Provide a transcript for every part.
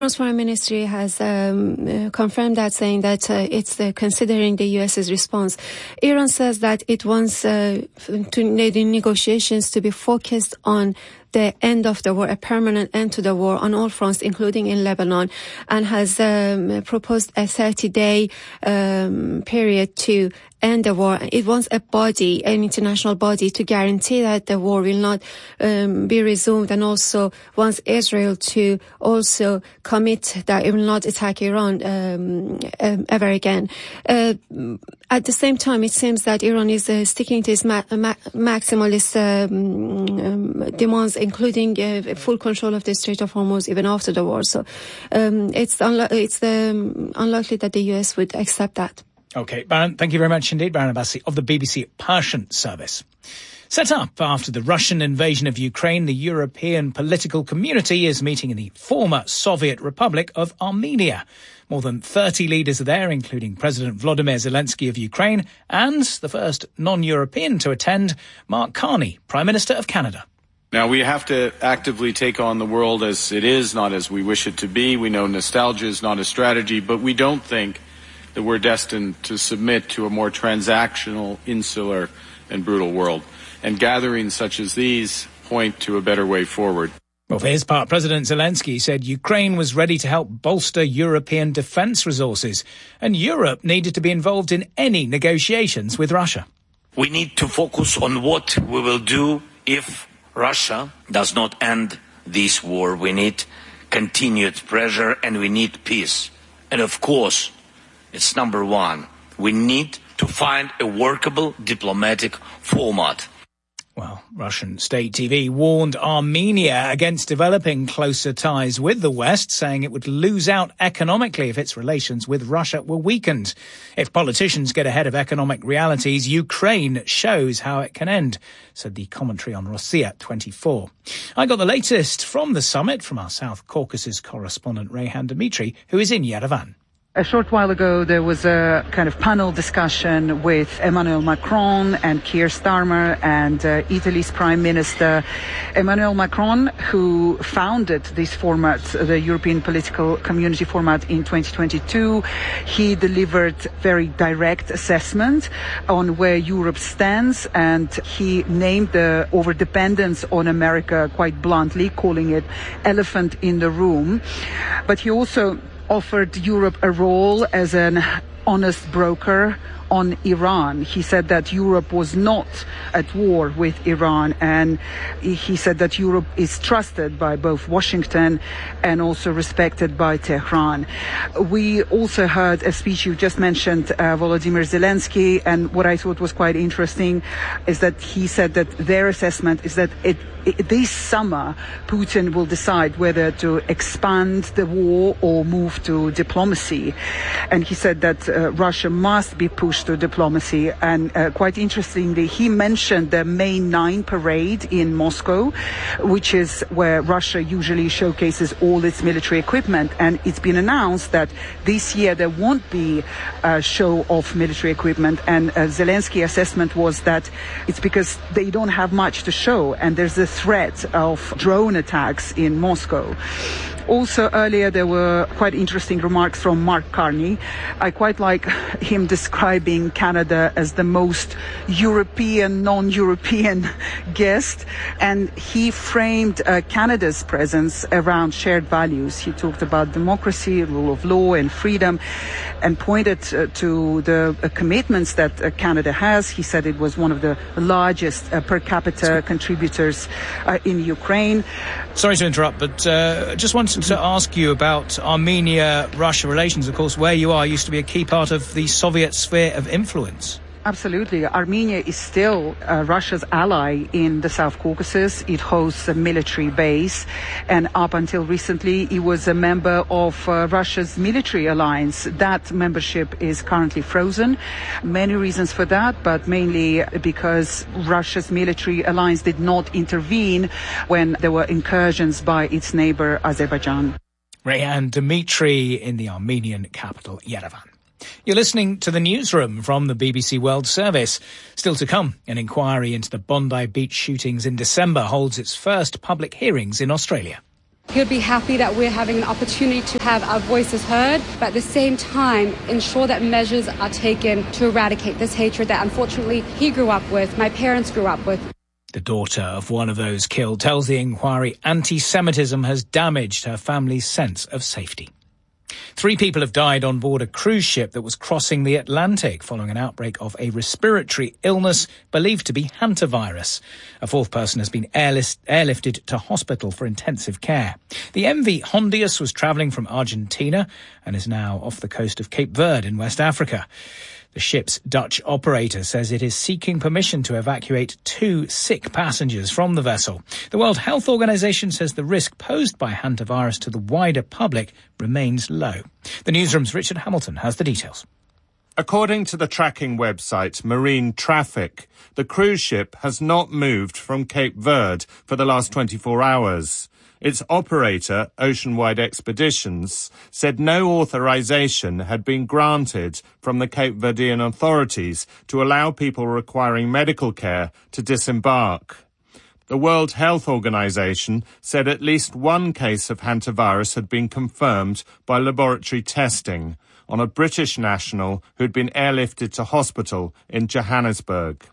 Iran's foreign ministry has confirmed that, saying that it's considering the U.S.'s response. Iran says that it wants the negotiations to be focused on the end of the war, a permanent end to the war on all fronts, including in Lebanon, and has proposed a 30-day period to end the war. It wants a body, an international body, to guarantee that the war will not be resumed, and also wants Israel to also commit that it will not attack Iran ever again. At the same time, it seems that Iran is sticking to its maximalist demands, including full control of the Strait of Hormuz even after the war. So it's unlikely that the US would accept that. OK, Baran, thank you very much indeed. Baran Abbasi of the BBC Persian Service. Set up after the Russian invasion of Ukraine, the European political community is meeting in the former Soviet Republic of Armenia. More than 30 leaders are there, including President Volodymyr Zelensky of Ukraine and the first non-European to attend, Mark Carney, Prime Minister of Canada. Now, we have to actively take on the world as it is, not as we wish it to be. We know nostalgia is not a strategy, but we don't think that we're destined to submit to a more transactional, insular, and brutal world. And gatherings such as these point to a better way forward. Well, for his part, President Zelensky said Ukraine was ready to help bolster European defence resources, and Europe needed to be involved in any negotiations with Russia. We need to focus on what we will do if Russia does not end this war. We need continued pressure and we need peace. And of course, it's number one. We need to find a workable diplomatic format. Well, Russian state TV warned Armenia against developing closer ties with the West, saying it would lose out economically if its relations with Russia were weakened. If politicians get ahead of economic realities, Ukraine shows how it can end, said the commentary on Rossiya 24. I got the latest from the summit from our South Caucasus correspondent Rayhan Dimitri, who is in Yerevan. A short while ago, there was a kind of panel discussion with Emmanuel Macron and Keir Starmer and Italy's Prime Minister. Emmanuel Macron, who founded this format, the European Political Community format, in 2022, he delivered very direct assessment on where Europe stands, and he named the overdependence on America quite bluntly, calling it elephant in the room. But he also offered Europe a role as an honest broker on Iran. He said that Europe was not at war with Iran, and he said that Europe is trusted by both Washington and also respected by Tehran. We also heard a speech you just mentioned, Volodymyr Zelensky, and what I thought was quite interesting is that he said that their assessment is that this summer, Putin will decide whether to expand the war or move to diplomacy. And he said that Russia must be pushed to diplomacy. And quite interestingly, he mentioned the May 9 parade in Moscow, which is where Russia usually showcases all its military equipment. And it's been announced that this year there won't be a show of military equipment. And Zelensky's assessment was that it's because they don't have much to show, and there's a threat of drone attacks in Moscow. Also, earlier there were quite interesting remarks from Mark Carney. I quite like him describing Canada as the most European, non-European guest, and he framed Canada's presence around shared values. He talked about democracy, rule of law and freedom, and pointed to the commitments that Canada has. He said it was one of the largest per capita contributors in Ukraine. Sorry to interrupt, but just wanted to ask you about Armenia-Russia relations. Of course, where you are used to be a key part of the Soviet sphere of influence. Absolutely. Armenia is still Russia's ally in the South Caucasus. It hosts a military base, and up until recently, it was a member of Russia's military alliance. That membership is currently frozen. Many reasons for that, but mainly because Russia's military alliance did not intervene when there were incursions by its neighbor, Azerbaijan. Rayhan Dimitri in the Armenian capital, Yerevan. You're listening to the newsroom from the BBC World Service. Still to come, an inquiry into the Bondi Beach shootings in December holds its first public hearings in Australia. He'll be happy that we're having an opportunity to have our voices heard, but at the same time, ensure that measures are taken to eradicate this hatred that unfortunately he grew up with, my parents grew up with. The daughter of one of those killed tells the inquiry anti-Semitism has damaged her family's sense of safety. 3 people have died on board a cruise ship that was crossing the Atlantic following an outbreak of a respiratory illness believed to be hantavirus. A 4th person has been airlifted to hospital for intensive care. The MV Hondius was travelling from Argentina and is now off the coast of Cape Verde in West Africa. The ship's Dutch operator says it is seeking permission to evacuate 2 sick passengers from the vessel. The World Health Organization says the risk posed by hantavirus to the wider public remains low. The newsroom's Richard Hamilton has the details. According to the tracking website Marine Traffic, the cruise ship has not moved from Cape Verde for the last 24 hours. Its operator, Oceanwide Expeditions, said no authorization had been granted from the Cape Verdean authorities to allow people requiring medical care to disembark. The World Health Organization said at least 1 case of hantavirus had been confirmed by laboratory testing on a British national who'd been airlifted to hospital in Johannesburg.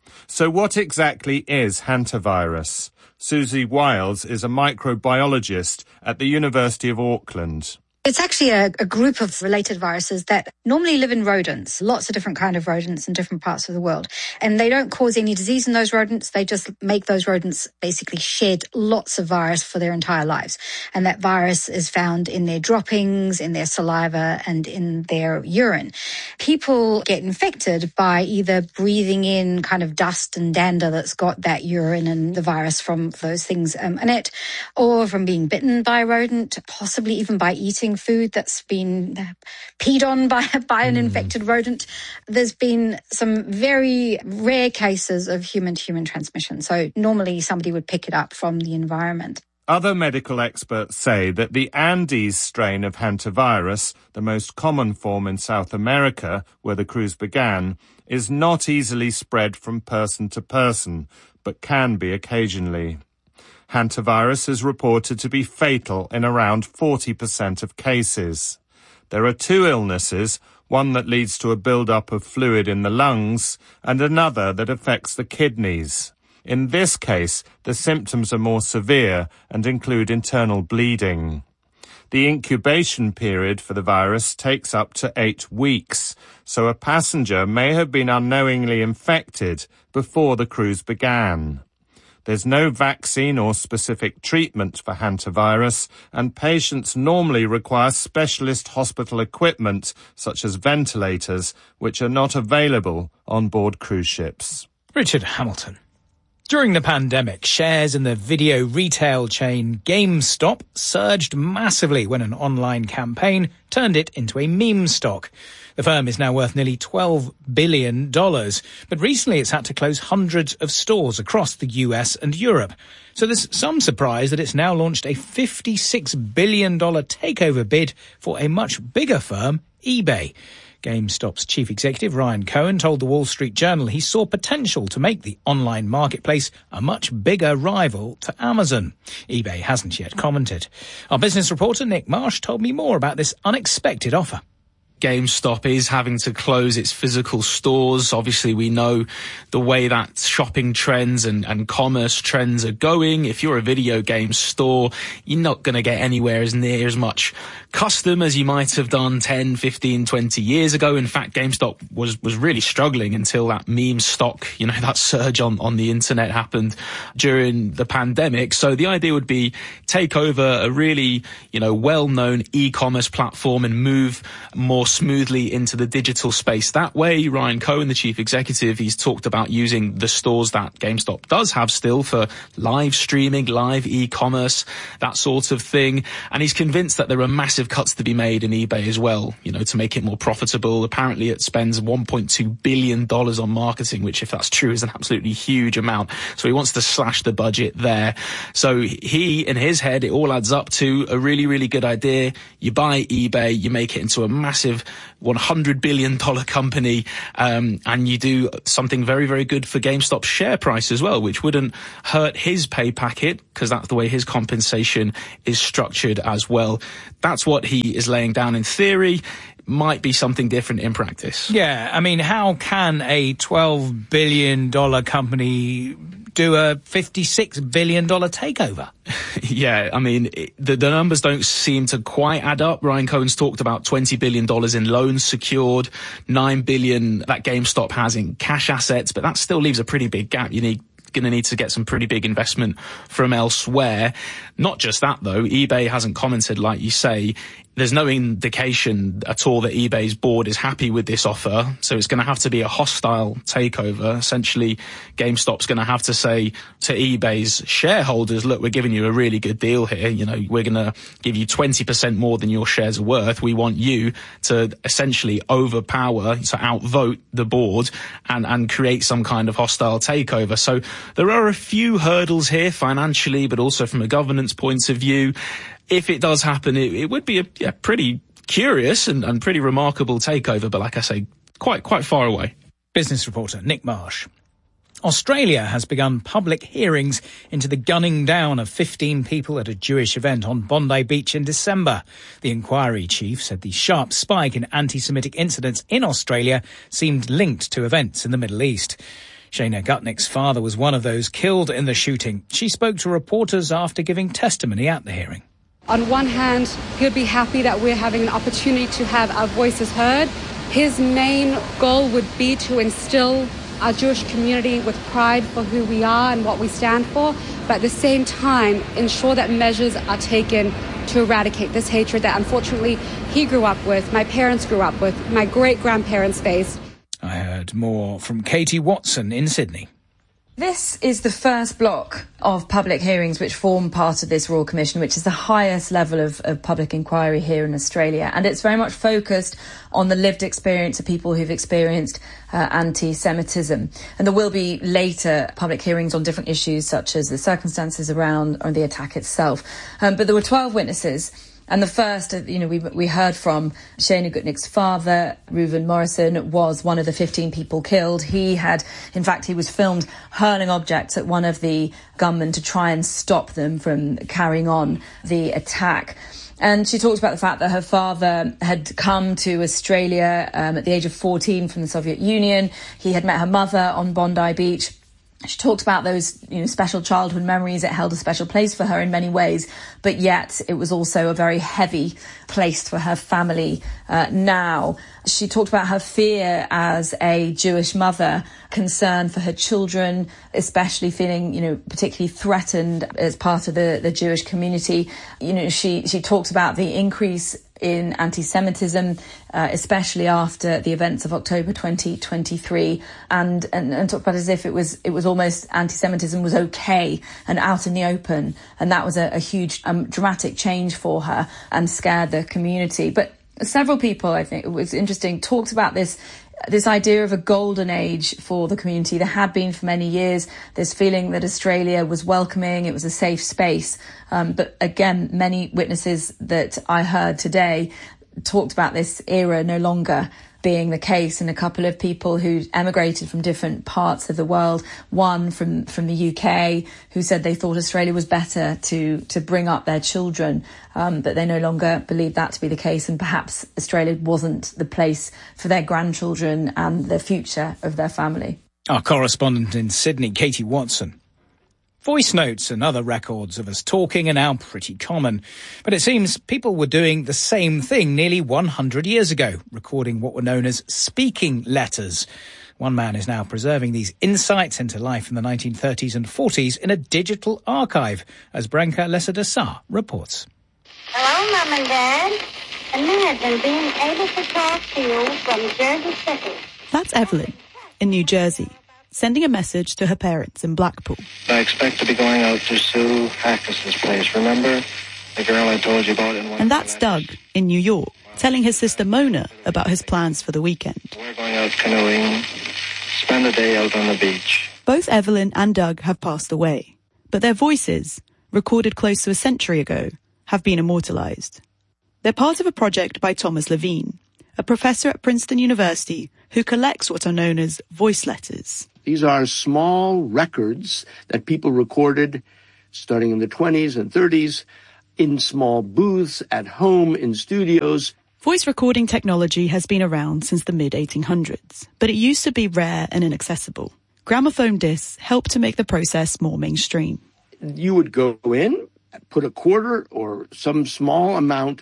So what exactly is hantavirus? Susie Wiles is a microbiologist at the University of Auckland. It's actually a group of related viruses that normally live in rodents, lots of different kind of rodents in different parts of the world. And they don't cause any disease in those rodents. They just make those rodents basically shed lots of virus for their entire lives. And that virus is found in their droppings, in their saliva, and in their urine. People get infected by either breathing in kind of dust and dander that's got that urine and the virus from those things in it, or from being bitten by a rodent, possibly even by eating food that's been peed on by an infected rodent. There's been some very rare cases of human-to-human transmission. So normally somebody would pick it up from the environment. Other medical experts say that the Andes strain of hantavirus, the most common form in South America, where the cruise began, is not easily spread from person to person, but can be occasionally. Hantavirus is reported to be fatal in around 40% of cases. There are 2 illnesses, one that leads to a build-up of fluid in the lungs and another that affects the kidneys. In this case, the symptoms are more severe and include internal bleeding. The incubation period for the virus takes up to 8 weeks, so a passenger may have been unknowingly infected before the cruise began. There's no vaccine or specific treatment for hantavirus, and patients normally require specialist hospital equipment, such as ventilators, which are not available on board cruise ships. Richard Hamilton. During the pandemic, shares in the video retail chain GameStop surged massively when an online campaign turned it into a meme stock. The firm is now worth nearly $12 billion, but recently it's had to close hundreds of stores across the US and Europe. So there's some surprise that it's now launched a $56 billion takeover bid for a much bigger firm, eBay. GameStop's chief executive, Ryan Cohen, told the Wall Street Journal he saw potential to make the online marketplace a much bigger rival to Amazon. eBay hasn't yet commented. Our business reporter, Nick Marsh, told me more about this unexpected offer. GameStop is having to close its physical stores. Obviously, we know the way that shopping trends and commerce trends are going. If you're a video game store, you're not going to get anywhere as near as much custom as you might have done 10, 15, 20 years ago. In fact, GameStop was really struggling until that meme stock, that surge on the internet happened during the pandemic. So the idea would be take over a really, well-known e-commerce platform and move more smoothly into the digital space. That way, Ryan Cohen, the chief executive, he's talked about using the stores that GameStop does have still for live streaming, live e-commerce, that sort of thing. And he's convinced that there are massive cuts to be made in eBay as well, to make it more profitable. Apparently it spends $1.2 billion on marketing, which, if that's true, is an absolutely huge amount. So he wants to slash the budget there. So he, in his head, it all adds up to a really, really good idea. You buy eBay, you make it into a massive massive $100 billion company, and you do something very, very good for GameStop's share price as well, which wouldn't hurt his pay packet because that's the way his compensation is structured as well. That's what he is laying down in theory. Might be something different in practice. Yeah, I mean, how can a $12 billion company do a $56 billion takeover? Yeah, I mean, the numbers don't seem to quite add up. Ryan Cohen's talked about $20 billion in loans secured, $9 billion that GameStop has in cash assets, but that still leaves a pretty big gap. Going to need to get some pretty big investment from elsewhere. Not just that, though. eBay hasn't commented, like you say. There's no indication at all that eBay's board is happy with this offer, so it's going to have to be a hostile takeover. Essentially, GameStop's going to have to say to eBay's shareholders, look, we're giving you a really good deal here. We're going to give you 20% more than your shares are worth. We want you to essentially overpower, to outvote the board and create some kind of hostile takeover. So there are a few hurdles here financially, but also from a governance point of view. If it does happen, it would be a pretty curious and pretty remarkable takeover, but like I say, quite far away. Business reporter Nick Marsh. Australia has begun public hearings into the gunning down of 15 people at a Jewish event on Bondi Beach in December. The inquiry chief said the sharp spike in anti-Semitic incidents in Australia seemed linked to events in the Middle East. Shana Gutnick's father was one of those killed in the shooting. She spoke to reporters after giving testimony at the hearing. On one hand, he'll be happy that we're having an opportunity to have our voices heard. His main goal would be to instill our Jewish community with pride for who we are and what we stand for, but at the same time, ensure that measures are taken to eradicate this hatred that unfortunately he grew up with, my parents grew up with, my great-grandparents faced. I heard more from Katie Watson in Sydney. This is the first block of public hearings which form part of this Royal Commission, which is the highest level of public inquiry here in Australia. And it's very much focused on the lived experience of people who've experienced anti-Semitism. And there will be later public hearings on different issues, such as the circumstances around or the attack itself. But there were 12 witnesses. And the first, we heard from Shana Gutnick's father, Reuven Morrison, was one of the 15 people killed. He was filmed hurling objects at one of the gunmen to try and stop them from carrying on the attack. And she talked about the fact that her father had come to Australia at the age of 14 from the Soviet Union. He had met her mother on Bondi Beach. She talked about those, special childhood memories. It held a special place for her in many ways, but yet it was also a very heavy place for her family now. She talked about her fear as a Jewish mother, concern for her children, especially feeling, particularly threatened as part of the Jewish community. She talked about the increase in anti-Semitism, especially after the events of October 2023, and talked about it as if it was almost anti-Semitism was okay and out in the open, and that was a huge dramatic change for her and scared the community. But several people, I think it was interesting, talked about this idea of a golden age for the community. There had been for many years this feeling that Australia was welcoming, it was a safe space. But again, many witnesses that I heard today talked about this era no longer being the case, and a couple of people who emigrated from different parts of the world, one from the UK, who said they thought Australia was better to bring up their children, but they no longer believe that to be the case, and perhaps Australia wasn't the place for their grandchildren and the future of their family. Our correspondent in Sydney, Katie Watson. Voice notes and other records of us talking are now pretty common, but it seems people were doing the same thing nearly 100 years ago, recording what were known as speaking letters. One man is now preserving these insights into life in the 1930s and 40s in a digital archive, as Branka Lesa-Dessar reports. Hello, Mum and Dad. Imagine being able to talk to you from Jersey City. That's Evelyn in New Jersey, sending a message to her parents in Blackpool. I expect to be going out to Sue Hackis's place. Remember the girl I told you about? And that's Doug in New York, telling his sister Mona about his plans for the weekend. We're going out canoeing, spend the day out on the beach. Both Evelyn and Doug have passed away, but their voices, recorded close to a century ago, have been immortalised. They're part of a project by Thomas Levine, a professor at Princeton University who collects what are known as voice letters. These are small records that people recorded starting in the 20s and 30s in small booths, at home, in studios. Voice recording technology has been around since the mid-1800s, but it used to be rare and inaccessible. Gramophone discs helped to make the process more mainstream. You would go in, put a quarter or some small amount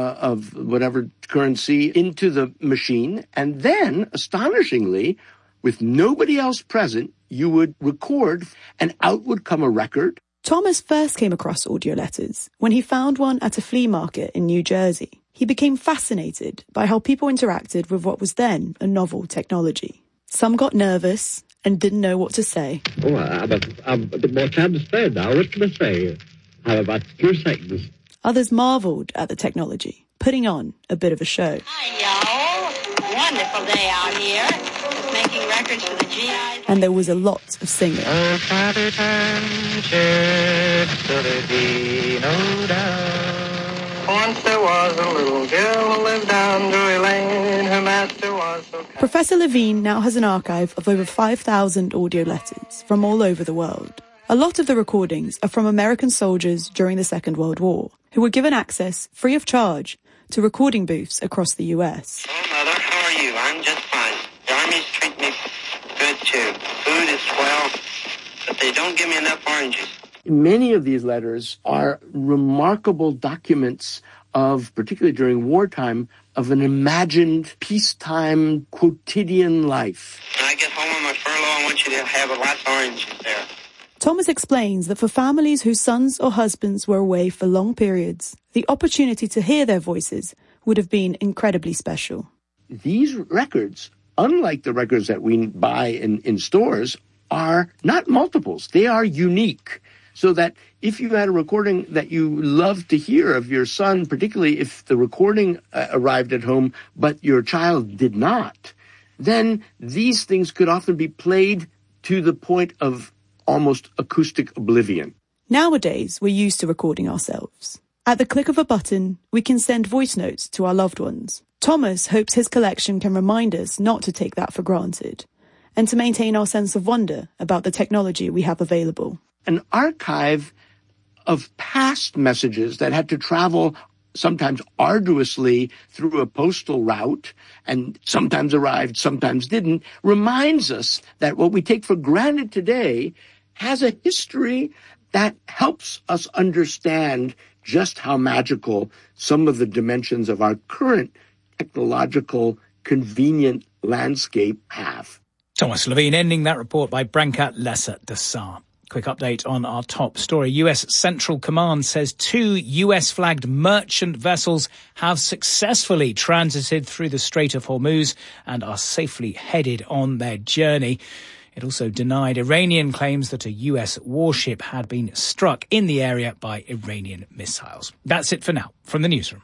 of whatever currency into the machine, and then, astonishingly, with nobody else present, you would record, and out would come a record. Thomas first came across audio letters when he found one at a flea market in New Jersey. He became fascinated by how people interacted with what was then a novel technology. Some got nervous and didn't know what to say. Oh, I'm a bit more time to say now. What can I say? I have about 2 seconds. Others marvelled at the technology, putting on a bit of a show. Hi, y'all. Wonderful day out here. Making records for the GIs. And there was a lot of singing. Oh, Father Time shed, so there be no doubt. Once there was a little girl who lived down Drury Lane. Her master was so kind. Professor Levine now has an archive of over 5,000 audio letters from all over the world. A lot of the recordings are from American soldiers during the Second World War, who were given access, free of charge, to recording booths across the US. Oh, Mother, how are you? I'm just fine. The Army's treat me good, too. Food is swell, but they don't give me enough oranges. Many of these letters are remarkable documents of, particularly during wartime, of an imagined peacetime quotidian life. When I get home on my furlough, I want you to have lots of oranges there. Thomas explains that for families whose sons or husbands were away for long periods, the opportunity to hear their voices would have been incredibly special. These records, unlike the records that we buy in stores, are not multiples. They are unique. So that if you had a recording that you loved to hear of your son, particularly if the recording arrived at home, but your child did not, then these things could often be played to the point of almost acoustic oblivion. Nowadays, we're used to recording ourselves. At the click of a button, we can send voice notes to our loved ones. Thomas hopes his collection can remind us not to take that for granted and to maintain our sense of wonder about the technology we have available. An archive of past messages that had to travel sometimes arduously through a postal route and sometimes arrived, sometimes didn't, reminds us that what we take for granted today has a history that helps us understand just how magical some of the dimensions of our current technological, convenient landscape have. Thomas Levine ending that report by Branka Lesser-Dessart. Quick update on our top story. US Central Command says 2 US-flagged merchant vessels have successfully transited through the Strait of Hormuz and are safely headed on their journey. It also denied Iranian claims that a US warship had been struck in the area by Iranian missiles. That's it for now from the newsroom.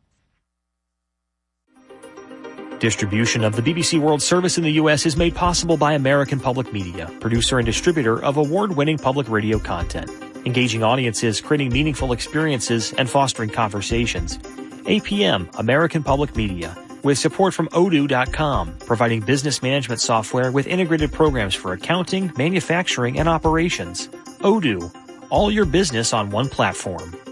Distribution of the BBC World Service in the U.S. is made possible by American Public Media, producer and distributor of award-winning public radio content, engaging audiences, creating meaningful experiences, and fostering conversations. APM, American Public Media, with support from Odoo.com, providing business management software with integrated programs for accounting, manufacturing, and operations. Odoo, all your business on one platform.